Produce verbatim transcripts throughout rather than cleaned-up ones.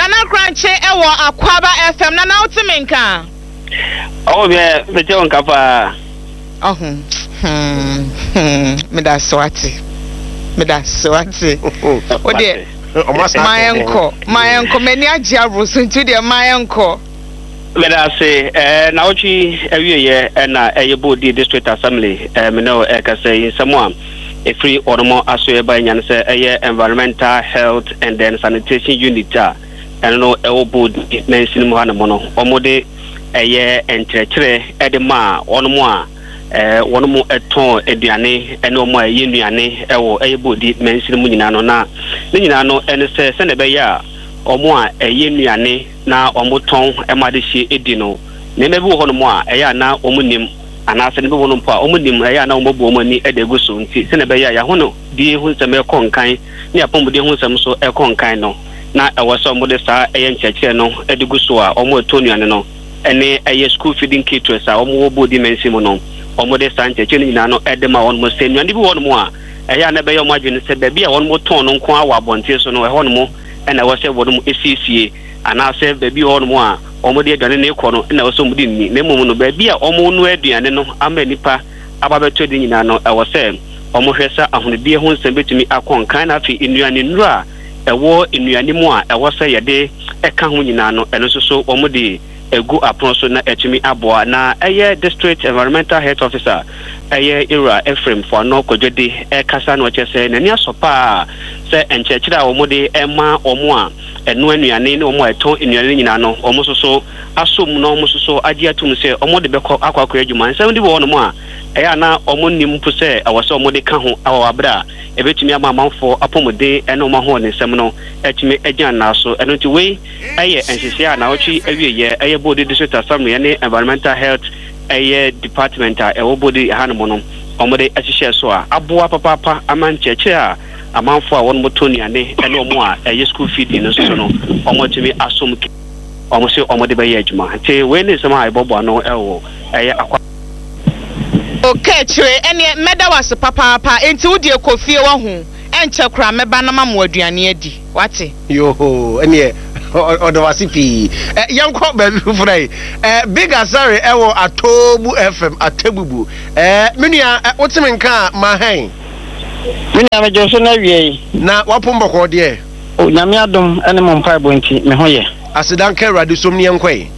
Nana Cranche ewo Akwaba F M Nana Utiminka. Oh yeah, me John Kapa. Oh hmm. Me da swati. Me da swati. O de my uncle, my uncle many ajia rosun to the my uncle. Me da say eh na ochi ewie ye na eyebo di district assembly eh me no e ka say someone a free onomo aso e ba nyan say eye environmental health and then sanitation unit a and no e obo di mensin mu hanamo no omode eye entrechere e de ma onomo a eh onomo eton eduane ene omo eye nuane e wo eyebo di mensin mu nyina no na ne nyina no ene say se ne be ya omo a eye nuane na omo ton e ma de hie edi no ne me bi wo hono a eye na omo nim ana se ne bi wo no mpo a omo nim eye na omo bo omo ni e de gu so nti se ne be ya ya hono di hu nsem e konkan ne apom de hu nsem so e konkan no na e wo so omo de sa eye nchechire no e de gu so a omo to nuane no ene eye school feeding kit a omo wo bo di mensim no omo de sa nchechire ni na no e de ma won mo se nuane bi wo no a eye na be ya omo adwene se be bia won mo ton no nko a wa bonte so no e hono mo ena wo se won mo esiesie ana se be bi hono mo a omo de aduane na ekọ no ena wo so mo di ni na mum no be bia omo no aduane no ama nipa ababeto di nyina no e wo se omo hwesa ahonodie ho nsem betumi akon kan na fi enuane nru a ewo enuane mu a ewo se yede eka ho nyina no eno so so omo de egu apron so na etumi aboa na eye district environmental health officer eye Ira Ephraim for no kojode e kasa no chese na ni asopa se enchechira omo de ema omo a enu anuane ne omo eton enuane nyina no omo so so asom no omo so so agi atum se omo de bekọ akwakọ adwuma nsem de wo no mo a eya na omo nim pu se awose omo de ka ho awabra ebetumi ama manfo apomode ene omo ho ne nsem no etumi agyan na so eno ti we eye enhyehyɛ na ochi awieye eye body district assembly ne environmental health eye department a ewo body hanmo no omode ahyehyɛ so a aboa papa amancheche a amanfo a won motonuane ene omo a eye school feeding no so no omotumi asom omo se omode be ye adwuma te we ne sama ibobo no ewo eye akwa okay chere ene meda was papa papa enti wodi ekofie wo hu enche kra meba na mamu aduane adi wate yo ene odowasipi eh yanko belu frai eh big asare ewo atobu F M atebubu eh menua wotimenka ma hen menua me joso na wie na wapombo ko de o nyame adom ene mo mpa bonti me hoye asidan ka radu somni yankoi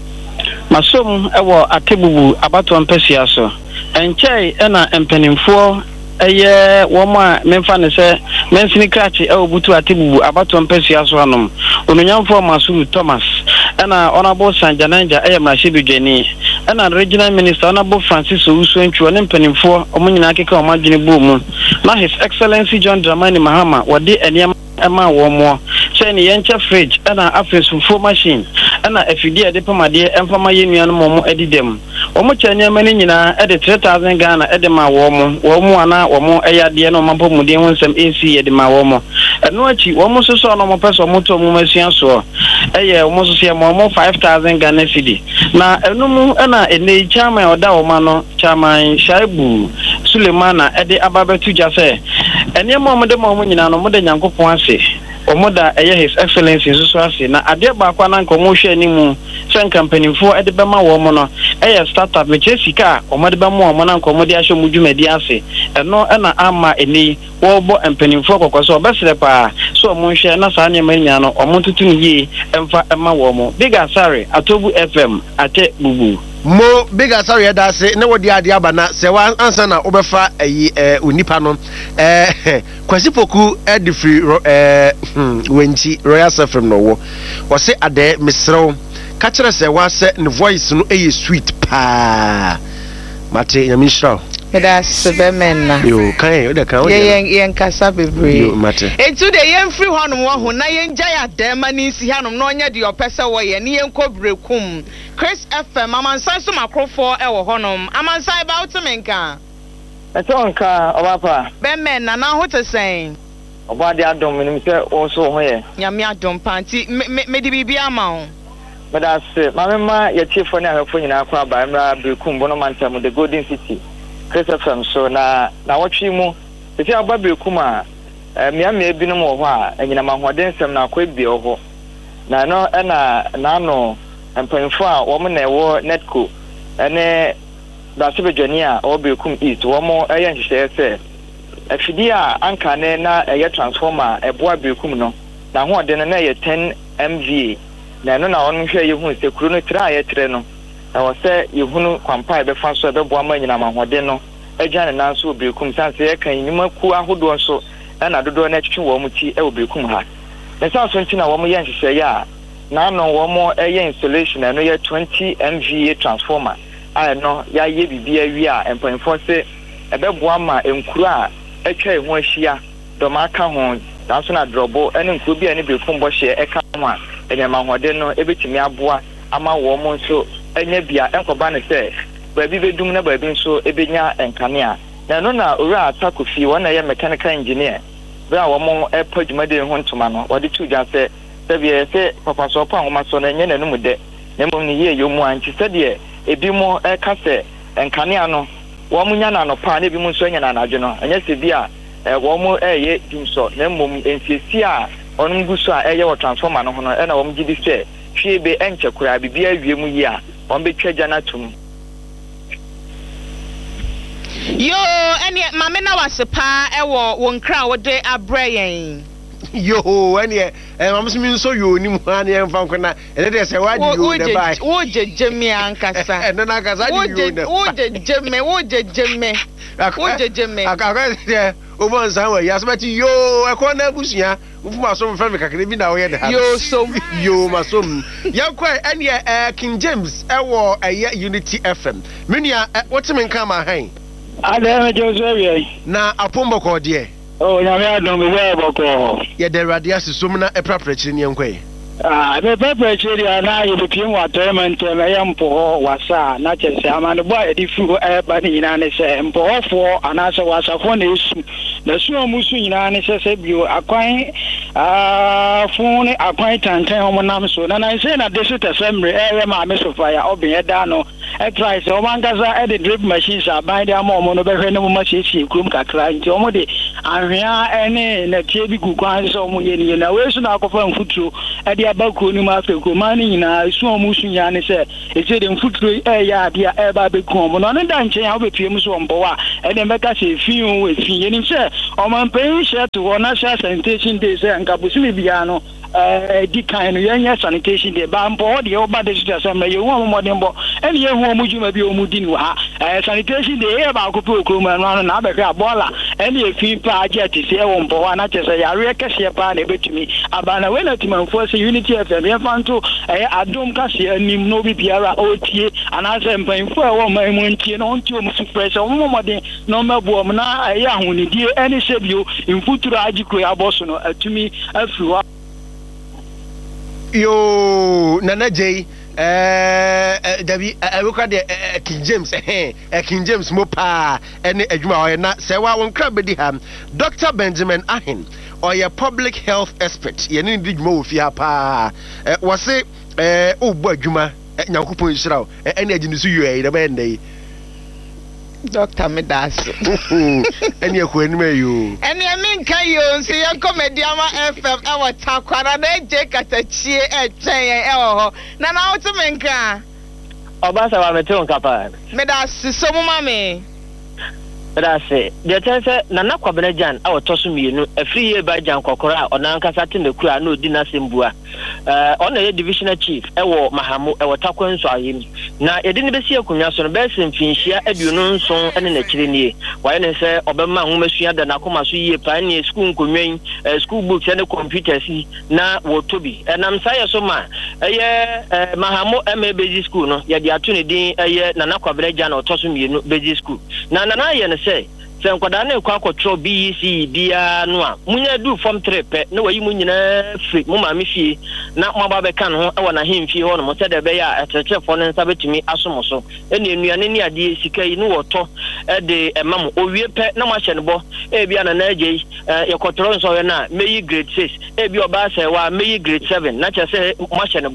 masom ewo atebubu abato mpɛsia so enchei ena empanimfo eye woma memfa ne se mensini krachi e obutu atebubu abato mpɛsia so anom ononyamfo Masuru Thomas ena honorable Sanjananja eye mrashibidwani ena regional minister honorable Francis Owusu Ntwo ne mpanimfo omunyina akeka omadwene bo mu na his excellency John Dramani Mahama wode eniam ema wo mo cheni yenche fridge ena afesufo machine ena afidie de pamade emfama yenuan momo edidem omo cheni amani nyina e de three thousand Ghana e de ma wo mo wo mo ana wo mo eyade no mampo muden ho nsem ac ye de ma wo mo eno achi wo mo soso no mo peso mo to mo masua so eye wo mo soso ye mo mo five thousand Ghana cedi na eno mu ena ene chairman oda wo ma no chairman Shaibu Sulemana e de ababetu jase ene mo mo de mo mo nyina no mo de nyankopon ase omoda eye his excellency so so ase na ade ba kwa na nkomo hwe animu sen company fo e de be ma wo mo no eye startup me chesika omode be mo mo na nkomo de ahwe mudwumadi ase eno na ama eni wo bo empanimfo kokoso obesere pa so mo hwe na sa anya manya no omontutu ni emfa ema wo mo big asare atobu F M ate bubu mo big asare ya da se ne wodi ade aba na se wa ansa na obefa eyi eh unipa no eh kwasipoku edifri eh wenchi royal sefrem no wo wo se ade misrew ka kire se wa se ne voice no eye sweet pa mate nyamishra Eda sebemena yo kan o de kan o de yen yen kasa bebre yo mate etu de yen free honom wo ho na yen jaya dema ni si hanom na onya de opese wo ye ne yen kobrekum Chris F M amansan so makrofo e wo honom amansan ba utumenka eto nka obapa bemena na ho tesen obade adom nim se wo so ho ye nyame adom panti me di bibia ma ho But as Mamma, your chief for now, for you now, by Brekum Bonomantam, the Golden City, Christopher. So now, now what you move, if you are Baby Kuma, Miami Binomo, and Yamama Densam now quite be over. na no na na no empanfo a wo na ewo netco ene Brasibejani a obekum east wo mo eye nhihye se afidi a anka ne na eye transformer eboa bekum no na ho de na eye ten megawatt na no na wonu hwe ye hu se kuro no tira ye tire no na wo se ye hunu kwampa be fa so e be boa ma nyina ma hode no agya ne nan so obekum sanse ye kan nyima ku ahodo so na dodo na twetwe wo mu ti e obekum ha na sanso nti na wo mo ye nhihye ya na no wo mo eye installation na no ye twenty megawatt transformer I no ya ye bibia wi a empanfo se ebeboa ma enkuru a etwa ehu ahia do ma ka ho danso na drobo ene nkuru bia ne bekum bo hye eka ho a ene ma hode no ebetimi aboa ama wo mo nso enya bia enkoba ne se ba bi bedum na ba bi nso ebenya enkane a na no na owura atakofi wona ye mechanical engineer bra wo mo epadwumade ho ntoma no wode tuja se se bia se papa so pa ngoma so na nya na num de na mo ni ye yomu anti se de ebi mo eka se enkanea no wo munya na no pa na ebi mo nso nya na anadwo no anya se bi a wo mo eye dimso na mom ensiesi a onum guso a eye wo transformer no ho no na wo mo gidi se hwie be enche kura bibia awie mu yi a won be twaja na tum yo ene mame na wasepa e wo won kra wo de abrayen yo ene eh mama simi nso yo ni mu ane emfa nkona ene de se wadi yo de bai wo jejeme ankasa ene na ankasa di yo de wo jejeme wo jejeme wo jejeme akaka de o bon san we yasbati yo e ko na busua ufu maso mfa me kakere bi na wo ye de ha yo so yo masom yankwa ene eh King James e wo eh Unity F M menua wotime nka ma han ada Joseph na apombo ko de oh nyame adom be boko ye de radia sisom na epraprachiri ne yankwa ah be preprachiri ana ye be wa tournament na yampo ho wasa na chese amane boy edi fu e ba ni nyina ne se mpo fo ana se wasa fo na esu na su omusu nyina ne se se bio akwan ah fo ne akwan tantan ho nam so na na se na desita semre e ma me so fa ya obin da no e try se o mangaza e de drip machines aban de ama omo no be hwe ne mo ma se si krum kakra nti omo de ahwea ene na tie bi gu kwan se omo ye ni na we su na akofa mfuturo e de abako ni ma fe ko mani nyina su omusu nya ne se e se de mfuturo e ya dia e ba be ko omo no ne da nchen ya be pie mu so ombo wa e de meka se fi o we fi ye ni se omo pen she to na sanitation day se nka busimi bia no eh di kan no yenya sanitation day ba mpo de oba de sita se me ye hu omo de mbo ene ye hu omo juma bi omo di ni ha eh sanitation day e ba ko pe okro ma no na be hwa bola ene ye fi pa jet se e wo mpo wa na che se ya re kese pa na betumi abana we na timanfo se Unity F M ye fanto eh adom ka se anim no bi biara otie ana se mpanfo e wo ma mu ntie no ntie omo su fresh omo mo de no mabu omo na eh ahunidie ene se bio mfuturo agikro aboso no atumi afiri yo nana jay eh dabi awoka de King James eh King James mo pa ene adwuma o na se wa won kra bedi ha Doctor Benjamin Ahin or your public health expert ye ni di dwuma wo fi ha pa eh wo se eh obu adwuma nyankopon hira o ene agini su yo e da ba ndai Doctor Medas. Any a queen may you. Any a min kayo, see a comediama F M, our taquara, they take at a cheer at Chay, oh, Nana to Menka. Obasa wa meton kapa. Medas, so mammy. But I say, the tense Nana Kwabejan, our Tosumi, a free year by Jan Kokora, or Nankasatin the Kura, no dinner simbua. Uh, on the divisional chief, Ewo Mahamu, our Taquan saw him. Now, I didn't see a Kunyason best in Finchia, Edunon song, and in a Chilini. Why they say Obama, who Messia, the Nakomasu, pioneer school, Kumain, school books, and the computers, now what to be. And I'm sorry so much. A year Mahamu M A basic school, no, ya the opportunity, a year Nana Kwabejan or Tosumi basic school. Now, Nana, say, so Kwadane Kwakotro B E C Dia Noa. Munya do from trepe, no way munya free, Mumma Mifi, not Mababe can, I want him fee on Mosada Beya at a chef on and sabbat to me Asomoso. And you knew any idea, Sika, no to at the Mam, or we pet no much and bo, Ebian and Ej, your cotrons or na, may grade six, Ebio Bassa, may grade seven, not just say much and bo,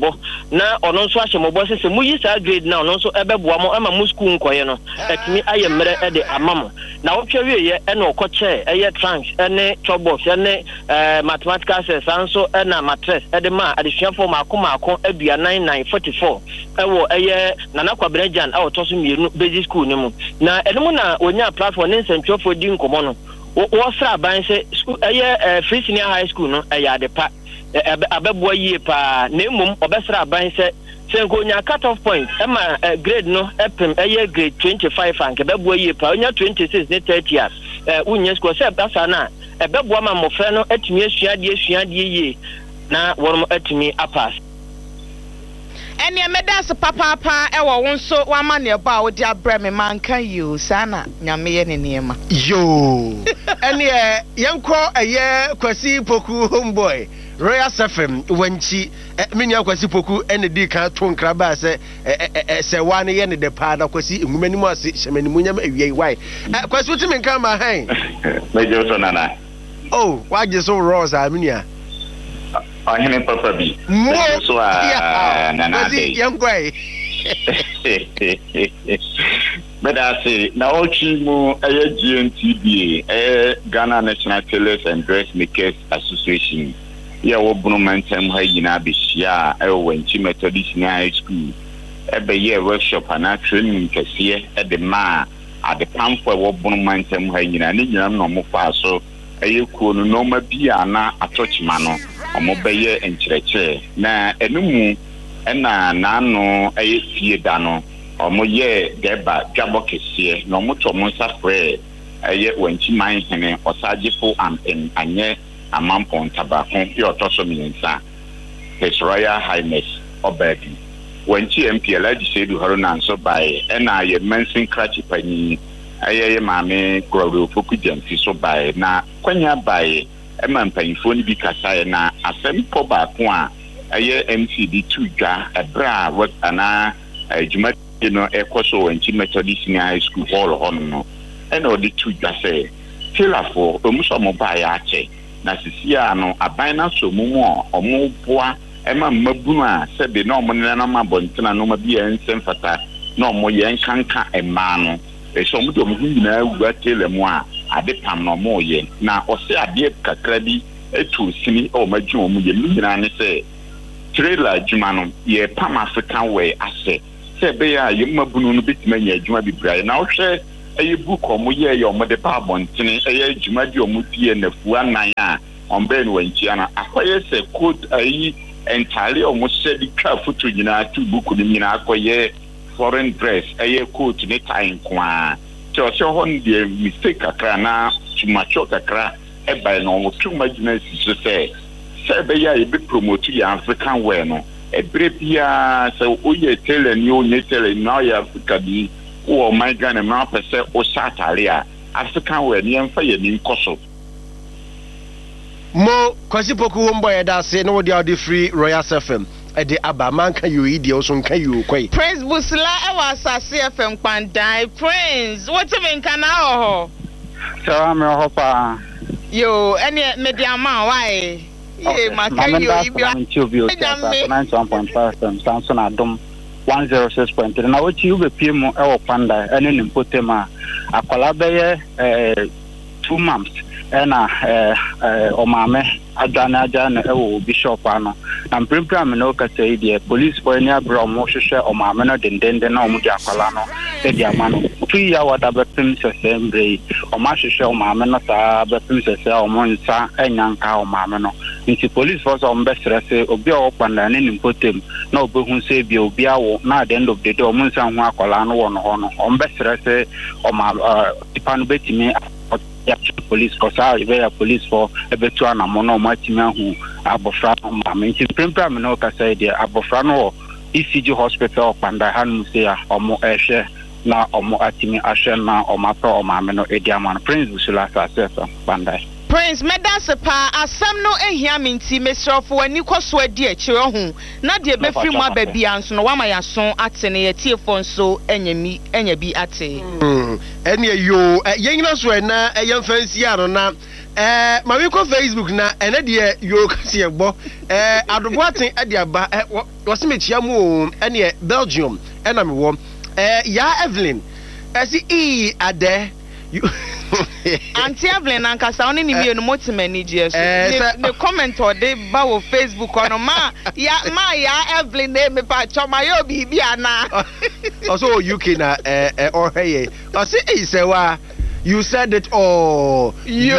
na ono nso ahye mo bo se se mu yi sa grade na ono nso ebeboa mo ama mu school nkoye no etimi aye mmere e de amamo na wotwe wie ye e na okoche eye trunks ene chobbox ene eh mathematical science anso e na matres e de ma adesuafo maako maako aduanan nine forty-four ewo eye nana kwabrejan a otoso mienu basic school ni mu na enemu na onya platform ne nsentwofo di nkomo no wo sra ban se eye free senior high school no eye adepa abeboa yie pa na emum obesra ban se senko nya cut off point ema grade no epem eye grade twenty-five anke beboa yie pa onya twenty-six ne thirty years eh unya school se basa na ebeboa ma mofra no atumi asuade asuade yie na wono atumi apass eni emedas papa papa e wo wonso wa ma ne ba wo dia bra me man kan you sana nyame ye ne niema yo eni e yenko eye Kwasi Poku homeboy Royal Sefem wanchi mini Kwasi Poku ene di kan to nkraba se se wa ne ye ne de pa da Kwasi engumani mu ase hyemanimu nyam awie wai Kwasi utimi nkan ma han mejo so nana oh waje so rose amnia ahene papa bi so a nana de yankwai Beda say na ochi mu eye G N T B A eh Ghana National Tailors and Dressmakers Association ya wo bunu mantem ha yina be hia e wanchi Methodist High School e be ye workshop ana training kese e de ma ade pamfo wo bunu mantem ha yina ne nyina no mo fa so eye kuo no no ma bia na atochima no omo be ye enkyerɛkyerɛ na enumu ena nano eye fie da no omo ye deba dwabo kese no mo to mo safre eye wanchi man hene osagefo am en anye amampon tabakon ye otoso minsa His Royal Highness Obedi wanchi M P L adi sedu horo na nso bae ena ye mensin krachi panyi eye maame Grodo Foku Jamfi so bae na kwanya bae ema mpanyifo ni bi kasa na asem po ba ko a eye M C D two dwa ebra what ana ejuma no ekoso wanchi Methodist High School hall hon no ena odi two dwa say tilafo omuso mo bae ache na sisia no aban na so mumu omo boa ema mabunu a sebe na omo ne na mabontina no ma bia nsem fata na omo ye nkanka ema no e so mo do mo nyina wu atele mu a ade pam no mo ye na ose ade kakra bi etu sini o madwu omo ye nyina ne se trailer adwuma no ye pam African way ase sebe ya ye mabunu no bitima nya adwuma bibrai na wo hwe eye book omo ye ye omo de pa bontene eye adwuma di omo tie na fu anan a ombe no wanchia na akoye se code ayi entirely omo se di ka foto nyina tu book ni nyina akoye foreign dress eye coat ne tie kwa so so hon de mistake kakra na tumacho kakra e ba no omo tuma gyina si se se be ya e be promote ya African wear no e bre bia se oye tele ni onye tele na ya Africa bi oh my God, I'm not per se o sataria African wear ni emfa ye ni nkoso mo Kwasi Poku homeboy da se no dia the free Royal Sefem e de aba man kan you idi o so kan you kwai Prince Busla e wa Asase F M Kwandai Prince what me nkan na ho so me ho pa yo ene media man why ye ma kan you ibia ninety-one point five Samson Adom one oh six point three na wochi ube piemu e wo Kwanda ene ni mpotema akwala beye eh two months ena eh omame adana adana e wo bishop ano na mpempram no ka say the police boy ni abro mo hwehwe omame no dendende na omo di akwala no e di amano two year wada bepem sesembre oma hwehwe omame no sa bepem sese omo nsa enyanka omame no nti police force on besere se obi a Kwanda ne nimpotem na obehu se bi obi awo na at the end of the day omo nsa hu akwala no wo no ho no on besere se oma tipa no betimi ya police cause I be police for ebetu anamo no matimi ahu abofra no ma me nti prempram no ka say there abofra no E C G hospital Kwanda hanu se ya omo ehwe na omo atimi ahwe na omo ato omo ame no ediaman Prince Busula Asase Kwanda Prince medase pa asam no ehia minti mesrofo ani koso adi akire ho na de be free mu ababia nso no wama ya so atene ye tiefo nso enyami enyabi ate mm ene yo yenyina so na eyemfansi ano na eh ma we ko Facebook na ene de yo kasi egbo eh adoboaten e de aba wo se mechia mu o ene Belgium ena me wo eh ya Evelyn esi e ade Auntie Evelyn ankasa oni ni bi enu motimani je so the comment or dey ba wo Facebook ono ma ya ma ya Evelyn dey me pa choma yo bibi ana also U K na eh eh or hey o say e say wa you said it all yo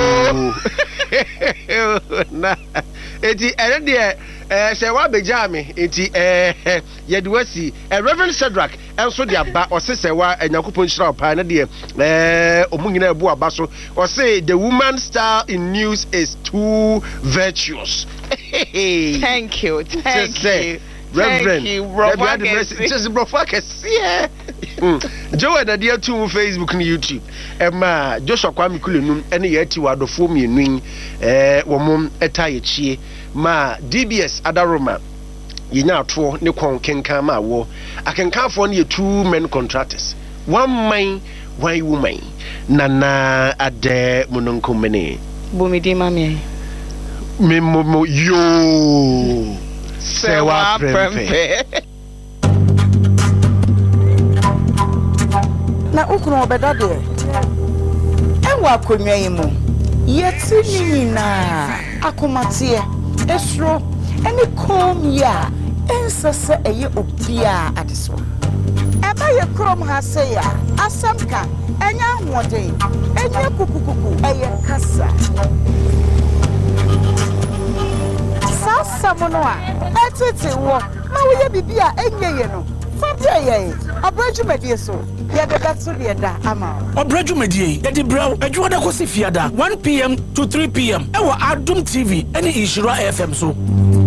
na eti ene de eh say wa beja me eti eh ye de wasi eh Reverend Shadrach enso de aba o say say wa Yakupon shira pa na de eh omunyina ebu aba so o say the woman star in news is too virtuous. Thank you, thank just you. Say, Reverend, you, just bro focus yeah. Joe na dia to Facebook and YouTube. Emma Joshua Kwame Kulenum ene ye ti wadofo mienu eh wo mom eta ye chie ma D B S Adaroma yenya ato ne kon kenkan ma wo akenkanfo ne two men contractors one man one woman nana ade munonko mene Bumidi mami me mo yo sewa prempe na ukunu obeda de enwa akonwa yi mu yeti nyina akomatie esro eni kom ya ensese eye obia adeso eba ye krom ha se ya asamka enya hoden enya kukukuku eye kasa sasa mono a etete wo ma wo ye bibia enye ye no fabia ye obrajumedie so ya de datso de da ama obrajumedie ye di braw adwo da ko se fiada one p m to three p m e wo Adum T V ene Ishira F M so.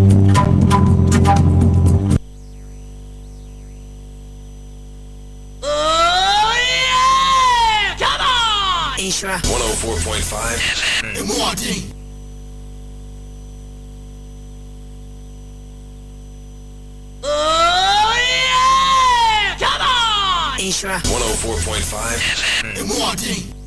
Ishra one oh four point five Mwadi Oh yeah Come on Ishra one oh four point five Mwadi